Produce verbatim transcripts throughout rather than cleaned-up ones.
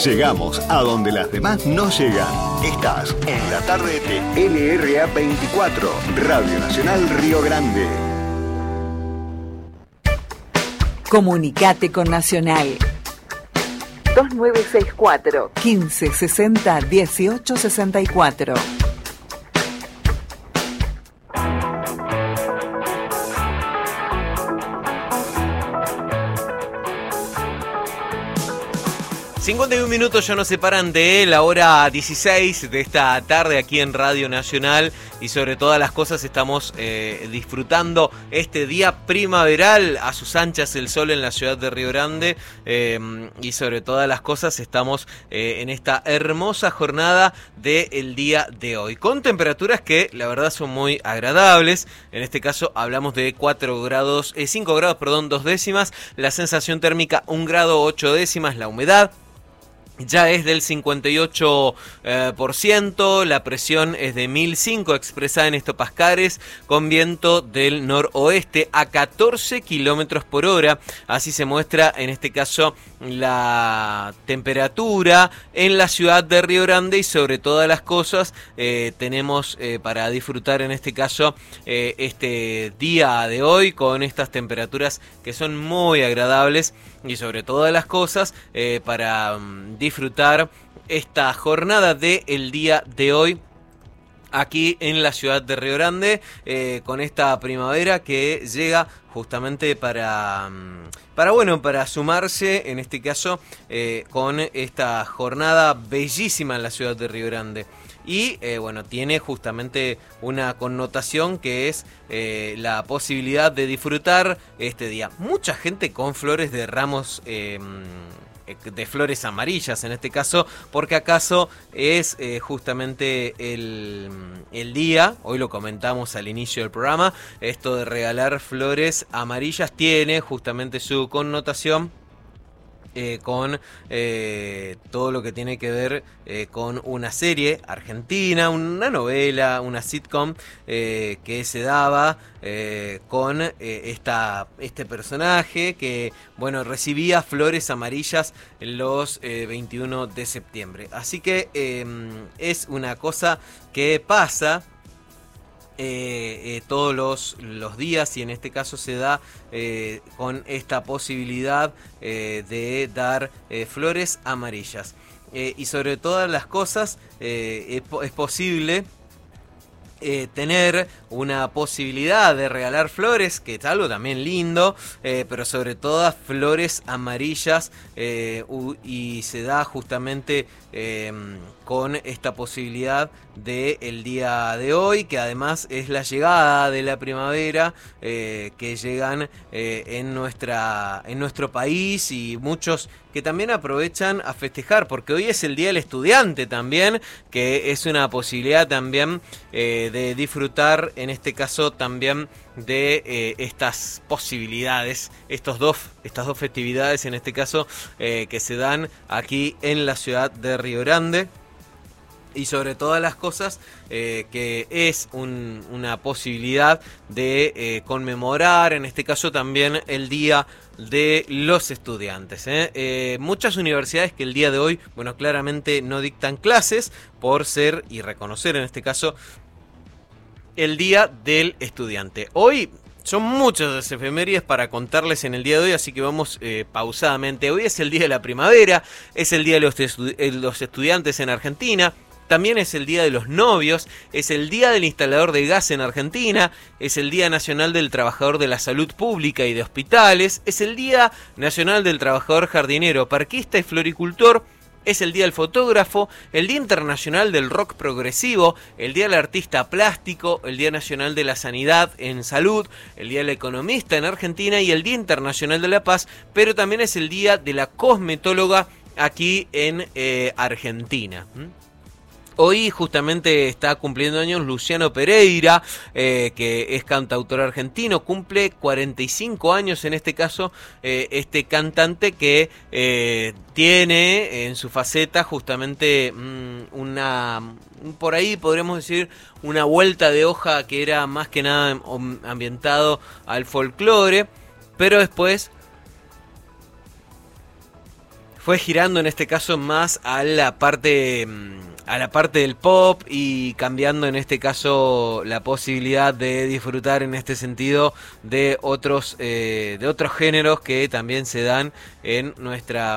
Llegamos a donde las demás no llegan. Estás en la tarde de L R A veinticuatro, Radio Nacional Río Grande. Comunicate con Nacional. dos nueve seis cuatro, quince sesenta, dieciocho sesenta y cuatro. cincuenta y un minutos ya nos separan de la hora dieciséis de esta tarde aquí en Radio Nacional y sobre todas las cosas estamos eh, disfrutando este día primaveral, a sus anchas el sol en la ciudad de Río Grande eh, y sobre todas las cosas estamos eh, en esta hermosa jornada del día de hoy con temperaturas que la verdad son muy agradables. En este caso hablamos de cuatro grados, eh, cinco grados, perdón, dos décimas, la sensación térmica un grado ocho décimas, la humedad ya es del cincuenta y ocho por ciento, la presión es de mil cinco expresada en hectopascales con viento del noroeste a catorce kilómetros por hora. Así se muestra en este caso la temperatura en la ciudad de Río Grande y sobre todas las cosas eh, tenemos eh, para disfrutar en este caso eh, este día de hoy con estas temperaturas que son muy agradables y sobre todas las cosas eh, para um, disfrutar esta jornada del día de hoy aquí en la ciudad de Río Grande eh, con esta primavera que llega justamente para, para bueno, para sumarse en este caso eh, con esta jornada bellísima en la ciudad de Río Grande. Y eh, bueno, tiene justamente una connotación que es eh, la posibilidad de disfrutar este día. Mucha gente con flores de ramos eh, de flores amarillas en este caso, porque acaso es eh, justamente el, el día, hoy lo comentamos al inicio del programa, esto de regalar flores amarillas tiene justamente su connotación Eh, con eh, todo lo que tiene que ver eh, con una serie argentina, una novela, una sitcom eh, que se daba eh, con eh, esta, este personaje que bueno recibía flores amarillas los eh, veintiuno de septiembre. Así que eh, es una cosa que pasa Eh, eh, todos los, los días y en este caso se da eh, con esta posibilidad eh, de dar eh, flores amarillas eh, y sobre todas las cosas eh, es, es posible Eh, tener una posibilidad de regalar flores, que es algo también lindo, eh, pero sobre todo flores amarillas eh, u, y se da justamente eh, con esta posibilidad del día de hoy, que además es la llegada de la primavera, eh, que llegan eh, en, nuestra, en nuestro país y muchos que también aprovechan a festejar, porque hoy es el Día del Estudiante también, que es una posibilidad también eh, de disfrutar, en este caso también de eh, estas posibilidades, estos dos, estas dos festividades en este caso eh, que se dan aquí en la ciudad de Río Grande. Y sobre todas las cosas, eh, que es un, una posibilidad de eh, conmemorar, en este caso también, el Día de los Estudiantes. ¿eh? Eh, muchas universidades que el día de hoy, bueno, claramente no dictan clases por ser y reconocer, en este caso, el Día del Estudiante. Hoy son muchas las efemérides para contarles en el día de hoy, así que vamos eh, pausadamente. Hoy es el Día de la Primavera, es el Día de los, estu- los Estudiantes en Argentina. También es el Día de los Novios, es el Día del Instalador de Gas en Argentina, es el Día Nacional del Trabajador de la Salud Pública y de Hospitales, es el Día Nacional del Trabajador Jardinero, Parquista y Floricultor, es el Día del Fotógrafo, el Día Internacional del Rock Progresivo, el Día del Artista Plástico, el Día Nacional de la Sanidad en Salud, el Día del Economista en Argentina y el Día Internacional de la Paz, pero también es el Día de la Cosmetóloga aquí en eh, Argentina. ¿Mm? Hoy justamente está cumpliendo años Luciano Pereira, eh, que es cantautor argentino, cumple cuarenta y cinco años en este caso, eh, este cantante que eh, tiene en su faceta justamente mmm, una, por ahí podríamos decir, una vuelta de hoja que era más que nada ambientado al folclore, pero después fue girando en este caso más a la parte a la parte del pop y cambiando en este caso la posibilidad de disfrutar en este sentido de otros eh, de otros géneros que también se dan en nuestra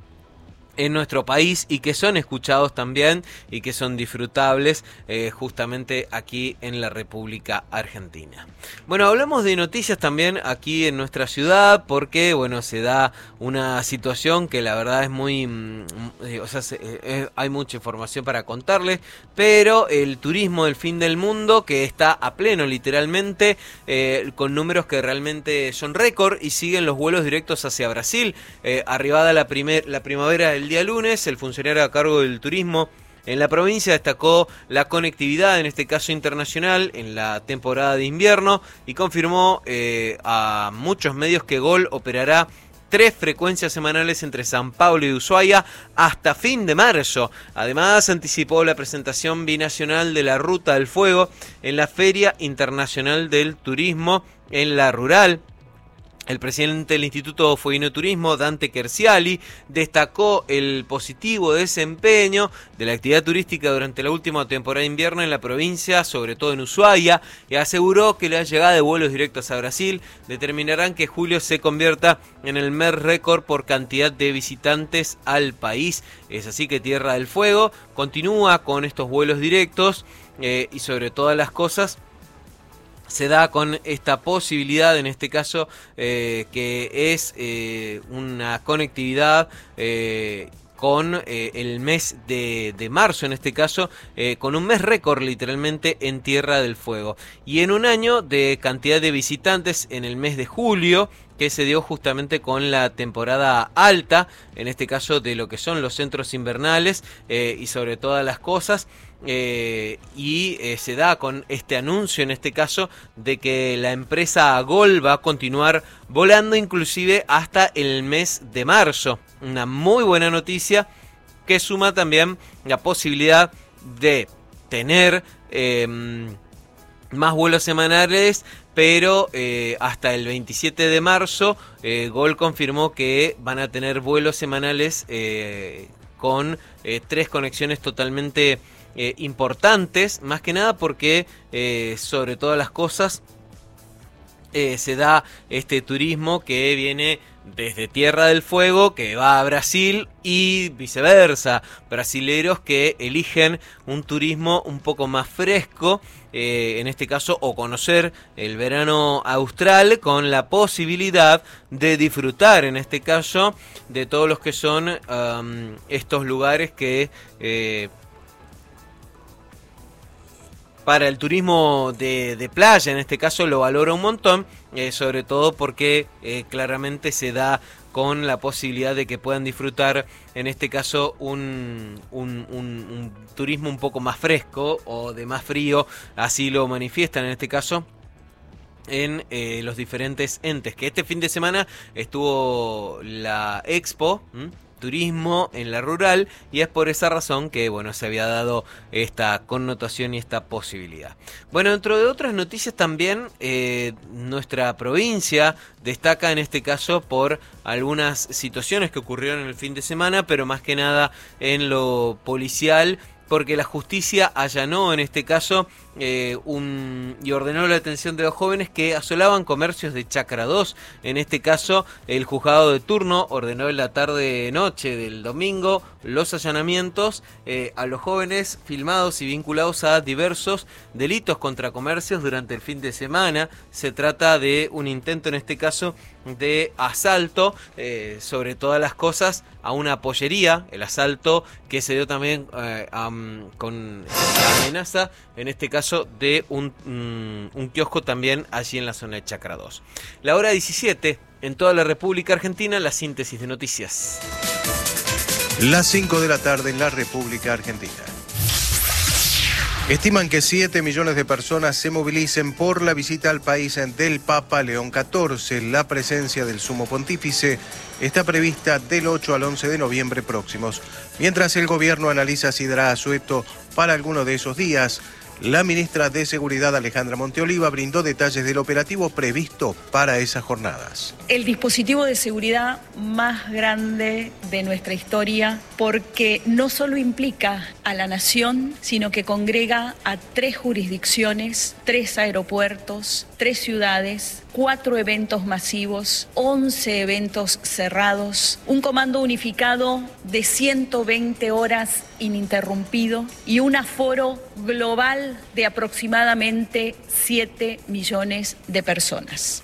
en nuestro país y que son escuchados también y que son disfrutables eh, justamente aquí en la República Argentina. Bueno, hablamos de noticias también aquí en nuestra ciudad porque, bueno, se da una situación que la verdad es muy... Eh, o sea, se, eh, hay mucha información para contarles, pero el turismo del fin del mundo que está a pleno literalmente, eh, con números que realmente son récord y siguen los vuelos directos hacia Brasil. Eh, arribada la, primer, la primavera del El día lunes, el funcionario a cargo del turismo en la provincia destacó la conectividad, en este caso internacional, en la temporada de invierno y confirmó eh, a muchos medios que Gol operará tres frecuencias semanales entre San Pablo y Ushuaia hasta fin de marzo. Además, anticipó la presentación binacional de la Ruta del Fuego en la Feria Internacional del Turismo en la Rural. El presidente del Instituto Fueguino de Turismo, Dante Kerciali, destacó el positivo desempeño de la actividad turística durante la última temporada de invierno en la provincia, sobre todo en Ushuaia, y aseguró que la llegada de vuelos directos a Brasil determinarán que julio se convierta en el mes récord por cantidad de visitantes al país. Es así que Tierra del Fuego continúa con estos vuelos directos eh, y sobre todas las cosas se da con esta posibilidad, en este caso, eh, que es eh, una conectividad eh, con eh, el mes de, de marzo, en este caso, eh, con un mes récord literalmente en Tierra del Fuego. Y en un año de cantidad de visitantes en el mes de julio, que se dio justamente con la temporada alta, en este caso de lo que son los centros invernales eh, y sobre todas las cosas. Eh, y eh, se da con este anuncio en este caso de que la empresa Gol va a continuar volando inclusive hasta el mes de marzo. Una muy buena noticia que suma también la posibilidad de tener eh, más vuelos semanales, pero eh, hasta el veintisiete de marzo eh, Gol confirmó que van a tener vuelos semanales eh, con eh, tres conexiones totalmente Eh, importantes, más que nada porque eh, sobre todas las cosas eh, se da este turismo que viene desde Tierra del Fuego, que va a Brasil y viceversa, brasileros que eligen un turismo un poco más fresco, eh, en este caso, o conocer el verano austral con la posibilidad de disfrutar, en este caso, de todos los que son um, estos lugares que eh, para el turismo de, de playa, en este caso, lo valora un montón, eh, sobre todo porque eh, claramente se da con la posibilidad de que puedan disfrutar, en este caso, un, un, un, un turismo un poco más fresco o de más frío, así lo manifiestan en este caso en eh, los diferentes entes, que este fin de semana estuvo la Expo ¿m? Turismo en la Rural, y es por esa razón que, bueno, se había dado esta connotación y esta posibilidad. Bueno, dentro de otras noticias también, eh, nuestra provincia destaca en este caso por algunas situaciones que ocurrieron en el fin de semana, pero más que nada en lo policial, porque la justicia allanó en este caso eh, un, y ordenó la detención de los jóvenes que asolaban comercios de Chacra dos. En este caso, el juzgado de turno ordenó en la tarde-noche del domingo los allanamientos eh, a los jóvenes filmados y vinculados a diversos delitos contra comercios durante el fin de semana. Se trata de un intento, en este caso, de asalto, eh, sobre todas las cosas, a una pollería, el asalto que se dio también eh, um, con la amenaza, en este caso, de un, um, un kiosco también allí en la zona de Chacra dos. La hora diecisiete, en toda la República Argentina, la síntesis de noticias. Las cinco de la tarde en la República Argentina. Estiman que siete millones de personas se movilicen por la visita al país del Papa León catorce. La presencia del Sumo Pontífice está prevista del ocho al once de noviembre próximos. Mientras el gobierno analiza si dará asueto para alguno de esos días, La ministra de Seguridad, Alejandra Monteoliva, brindó detalles del operativo previsto para esas jornadas. El dispositivo de seguridad más grande de nuestra historia, porque no solo implica a la nación, sino que congrega a tres jurisdicciones, tres aeropuertos, tres ciudades, cuatro eventos masivos, once eventos cerrados, un comando unificado de ciento veinte horas ininterrumpido y un aforo global de aproximadamente siete millones de personas.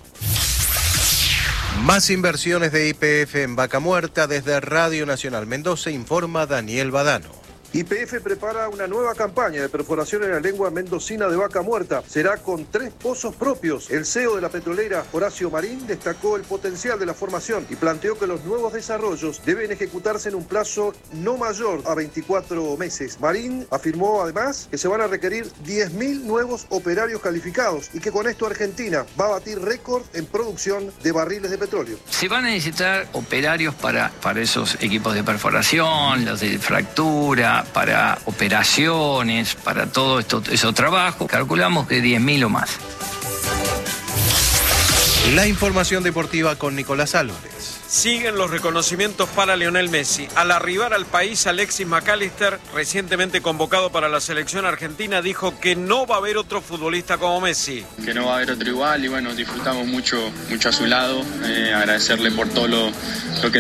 Más inversiones de Y P F en Vaca Muerta. Desde Radio Nacional Mendoza informa Daniel Badano. Y P F prepara una nueva campaña de perforación en la lengua mendocina de Vaca Muerta. Será con tres pozos propios. El C E O de la petrolera, Horacio Marín, destacó el potencial de la formación y planteó que los nuevos desarrollos deben ejecutarse en un plazo no mayor a veinticuatro meses. Marín afirmó además que se van a requerir diez mil nuevos operarios calificados y que con esto Argentina va a batir récord en producción de barriles de petróleo. Se van a necesitar operarios para, para esos equipos de perforación, los de fractura, para operaciones, para todo esto, esos trabajos. Calculamos que diez mil o más. La información deportiva con Nicolás Álvarez. Siguen los reconocimientos para Lionel Messi. Al arribar al país, Alexis McAllister, recientemente convocado para la selección argentina, dijo que no va a haber otro futbolista como Messi. Que no va a haber otro igual y bueno, disfrutamos mucho, mucho a su lado. Eh, agradecerle por todo lo, lo que